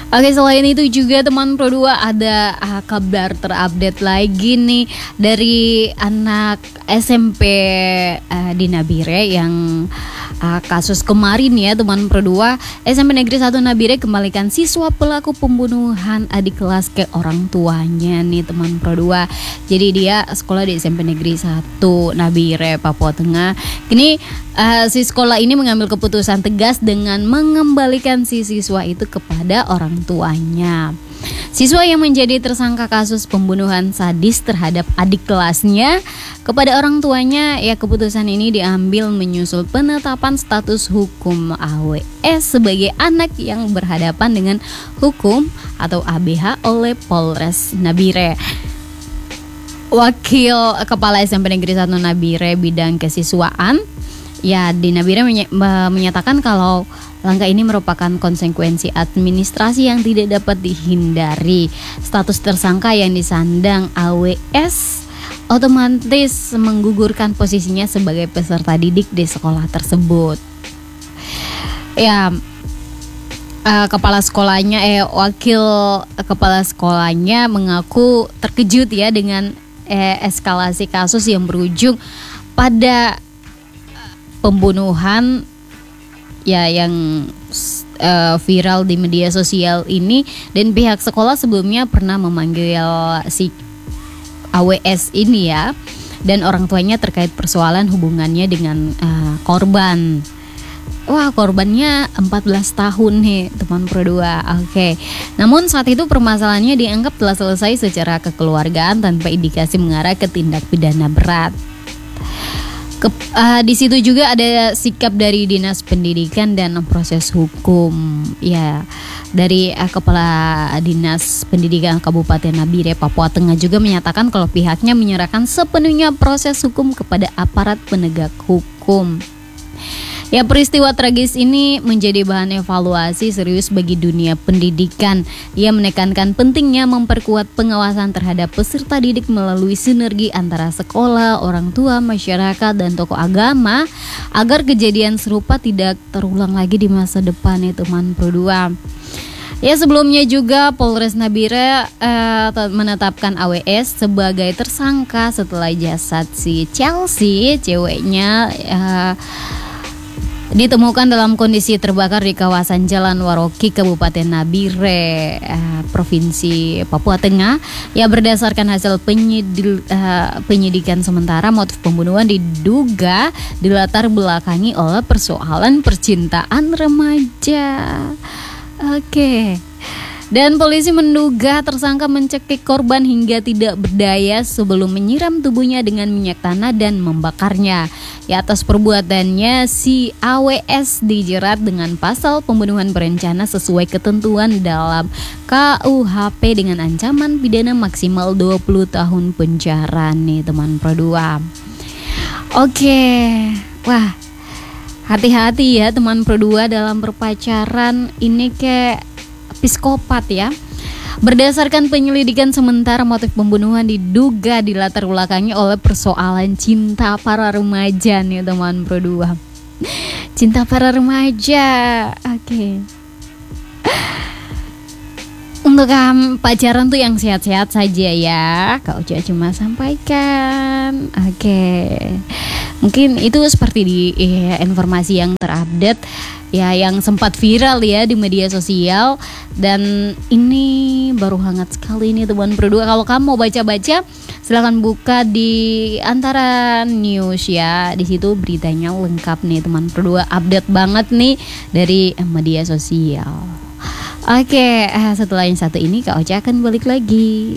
Oke, selain itu juga teman Pro 2 ada kabar terupdate lagi nih dari anak SMP di Nabire yang kasus kemarin ya teman Pro 2. SMP Negeri 1 Nabire kembalikan siswa pelaku pembunuhan adik kelas ke orang tuanya nih teman Pro 2. Jadi dia sekolah di SMP Negeri 1 Nabire, Papua Tengah. Kini si sekolah ini mengambil keputusan tegas dengan mengembalikan si siswa itu kepada orang tuanya. Siswa yang menjadi tersangka kasus pembunuhan sadis terhadap adik kelasnya kepada orang tuanya, ya keputusan ini diambil menyusul penetapan status hukum AWS sebagai anak yang berhadapan dengan hukum atau ABH oleh Polres Nabire. Wakil Kepala SMP Negeri 1 Nabire bidang kesiswaan ya di Nabire menyatakan kalau langkah ini merupakan konsekuensi administrasi yang tidak dapat dihindari. Status tersangka yang disandang AWS otomatis menggugurkan posisinya sebagai peserta didik di sekolah tersebut. Ya, wakil kepala sekolahnya mengaku terkejut ya dengan eskalasi kasus yang berujung pada pembunuhan ya yang viral di media sosial ini, dan pihak sekolah sebelumnya pernah memanggil si AWS ini ya dan orang tuanya terkait persoalan hubungannya dengan korban. Wah, korbannya 14 tahun nih teman Pro 2. Oke. Namun saat itu permasalahannya dianggap telah selesai secara kekeluargaan tanpa indikasi mengarah ke tindak pidana berat. Di situ juga ada sikap dari Dinas Pendidikan dan proses hukum ya dari Kepala Dinas Pendidikan Kabupaten Nabire, Papua Tengah juga menyatakan kalau pihaknya menyerahkan sepenuhnya proses hukum kepada aparat penegak hukum. Ya, peristiwa tragis ini menjadi bahan evaluasi serius bagi dunia pendidikan. Ia menekankan pentingnya memperkuat pengawasan terhadap peserta didik melalui sinergi antara sekolah, orang tua, masyarakat, dan tokoh agama agar kejadian serupa tidak terulang lagi di masa depan ya teman Pro 2. Ya, sebelumnya juga Polres Nabire menetapkan AWS sebagai tersangka setelah jasad si Chelsea, ceweknya, ditemukan dalam kondisi terbakar di kawasan Jalan Waroki, Kabupaten Nabire, Provinsi Papua Tengah. Ya, berdasarkan hasil penyidikan sementara, motif pembunuhan diduga dilatar belakangi oleh persoalan percintaan remaja. Oke. Dan polisi menduga tersangka mencekik korban hingga tidak berdaya sebelum menyiram tubuhnya dengan minyak tanah dan membakarnya. Ya, atas perbuatannya si AWS dijerat dengan pasal pembunuhan berencana sesuai ketentuan dalam KUHP dengan ancaman pidana maksimal 20 tahun penjara nih teman Pro 2. Oke. Wah, hati-hati ya teman Pro 2 dalam berpacaran, ini kayak psikopat ya. Berdasarkan penyelidikan sementara, motif pembunuhan diduga dilatar belakangi oleh persoalan cinta para remaja nih teman Pro 2. Cinta para remaja. Oke. Untuk pacaran tuh yang sehat-sehat saja ya, Kak Uca cuma sampaikan. Oke. Mungkin itu seperti informasi yang terupdate ya, yang sempat viral ya di media sosial, dan ini baru hangat sekali nih teman Pro 2. Kalau kamu mau baca-baca, silakan buka di Antara News ya. Di situ beritanya lengkap nih teman Pro 2, update banget nih dari media sosial. Oke, setelah yang satu ini Kak Ocha akan balik lagi.